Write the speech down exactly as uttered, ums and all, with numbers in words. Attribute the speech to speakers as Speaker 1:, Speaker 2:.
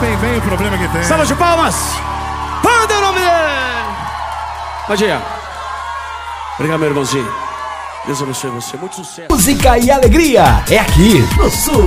Speaker 1: Sabem bem o problema que tem.
Speaker 2: Salva de palmas! Manda o nome dele! Pode ir. Obrigado, meu irmãozinho. Deus abençoe você. Muito sucesso.
Speaker 3: Música e alegria é aqui no Sul.